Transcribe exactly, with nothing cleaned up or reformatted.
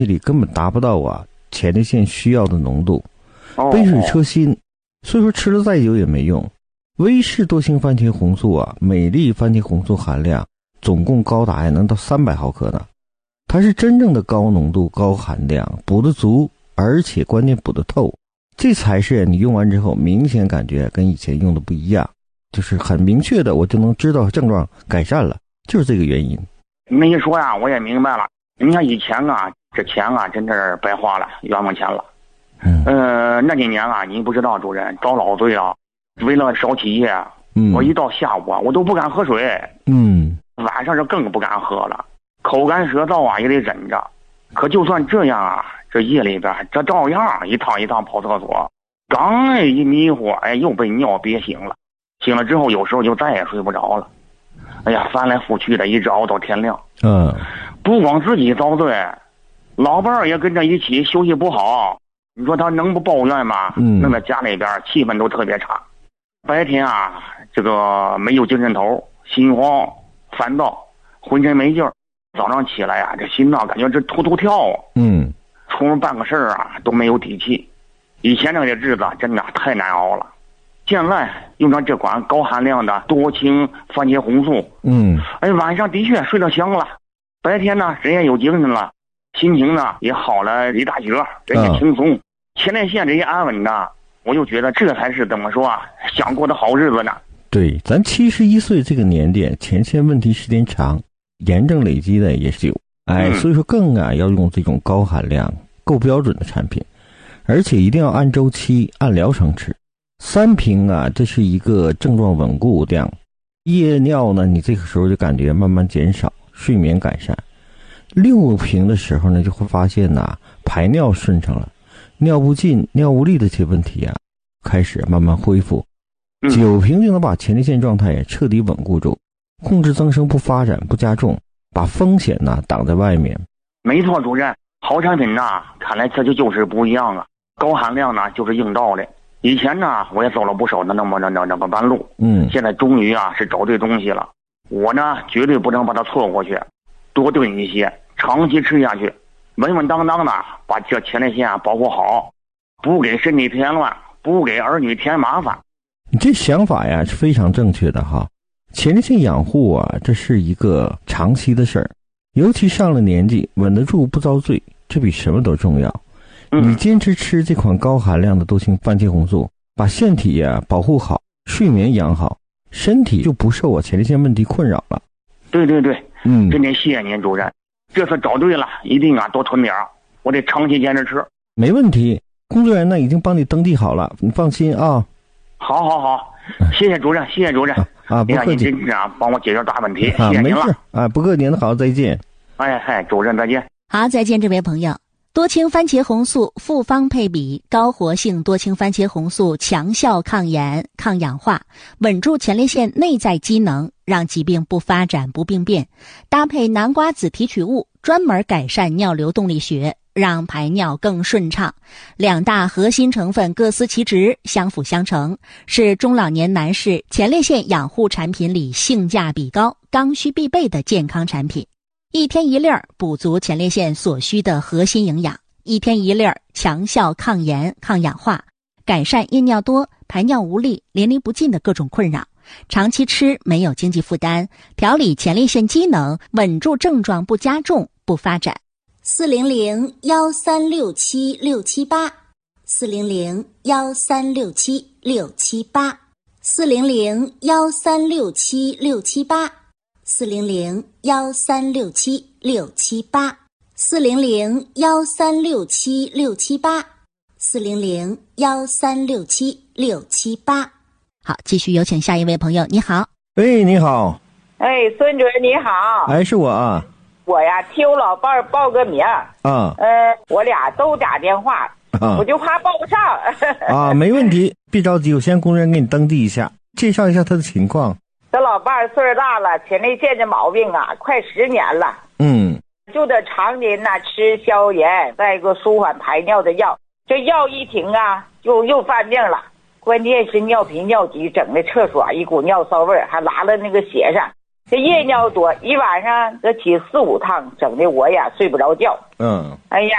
这里根本达不到啊前列腺需要的浓度，杯水车薪，所以说吃了再久也没用。威氏多氢番茄红素啊，每粒番茄红素含量总共高达呀能到三百毫克呢，它是真正的高浓度高含量，补得足，而且关键补得透，这才是你用完之后明显感觉跟以前用的不一样，就是很明确的我就能知道症状改善了，就是这个原因。 你们一说呀，我也明白了。你看以前啊，这钱啊真是白花了，冤枉钱了。嗯，呃，那几年啊，你不知道主任遭老罪啊，为了烧起夜，嗯，我一到下午啊，我都不敢喝水，嗯，晚上是更不敢喝了，口干舌燥啊也得忍着。可就算这样啊，这夜里边这照样一趟一趟跑厕所，刚一迷糊，哎，又被尿憋醒了。醒了之后，有时候就再也睡不着了。哎呀，翻来覆去的，一直熬到天亮。嗯，不光自己遭罪，老伴儿也跟着一起休息不好。你说他能不抱怨吗？嗯，弄得家里边气氛都特别差。白天啊，这个没有精神头，心慌、烦躁，浑身没劲儿。早上起来啊，这心脏感觉这突突跳啊。嗯，出门办个事儿啊都没有底气。以前那个日子真的太难熬了。现在用上这款高含量的多氢番茄红素，嗯，哎，晚上的确睡得香了，白天呢人也有精神了，心情呢也好了一大截，人也轻松，前列腺这些安稳的，我就觉得这才是怎么说啊，想过的好日子呢。 对，咱七十一岁这个年点，前列腺问题时间长，炎症累积的也是有，哎，嗯、所以说更啊要用这种高含量、够标准的产品，而且一定要按周期、按疗程吃。三瓶啊，这是一个症状稳固量，夜尿呢，你这个时候就感觉慢慢减少，睡眠改善。六瓶的时候呢，就会发现呐、啊，排尿顺畅了，尿不尽、尿无力的这些问题啊，开始慢慢恢复。九瓶就能把前列腺状态彻底稳固住，控制增生不发展不加重，把风险呢挡在外面。 没错，主任，好产品呐，看来这就就是不一样啊，高含量呢就是硬道理。以前呢，我也走了不少的那么那那那个弯路，嗯，现在终于啊是找对东西了。我呢绝对不能把它错过去，多炖一些，长期吃下去，稳稳当当的把这前列腺啊保护好，不给身体添乱，不给儿女添麻烦。 你这想法呀是非常正确的哈。前列腺养护啊，这是一个长期的事儿，尤其上了年纪，稳得住不遭罪，这比什么都重要。你坚持吃这款高含量的多氢番茄红素，把腺体呀保护好，睡眠养好，身体就不受啊前列腺问题困扰了。 对对对，嗯，真得谢谢您主任，这次找对了，一定啊多囤点儿，我得长期坚持吃。 没问题，工作人员呢已经帮你登记好了，你放心啊。 好好好，谢谢主任，谢谢主任啊，不客气， 您真是啊帮我解决大问题， 啊、 谢谢您了啊，不客气，您好，再见。 哎嗨，主任再见。 好，再见，这位朋友。多氢番茄红素复方配比，高活性多氢番茄红素强效抗炎、抗氧化，稳住前列腺内在机能，让疾病不发展不病变。搭配南瓜子提取物，专门改善尿流动力学，让排尿更顺畅。两大核心成分各司其职，相辅相成，是中老年男士前列腺养护产品里性价比高、刚需必备的健康产品。一天一粒儿，补足前列腺所需的核心营养；一天一粒儿，强效抗炎、抗氧化，改善夜尿多、排尿无力、淋漓不尽的各种困扰。长期吃没有经济负担，调理前列腺机能，稳住症状不加重、不发展。四零零幺三六七六七八，四零零幺三六七六七八，四零零幺三六七六七八。四零零幺三六七六七八，四零零幺三六七六七八，四零零幺三六七六七八。好，继续有请下一位朋友。你好。 喂，你好。 哎，孙主任你好。 哎，是我啊。 我呀替我老伴儿报个名。 啊。 呃，我俩都打电话，啊、我就怕报不上。 啊，没问题，别着急，我先工作人员给你登记一下，介绍一下他的情况。 这老伴儿岁数大了，前列腺的毛病啊，快十年了。 嗯， 就得常年呐、啊、吃消炎，再一个舒缓排尿的药。这药一停啊，又又犯病了。关键是尿频尿急，整的厕所一股尿骚味儿，还拉了那个鞋上。 这夜尿多，一晚上得起四五趟，整的我呀睡不着觉。 嗯， 哎呀，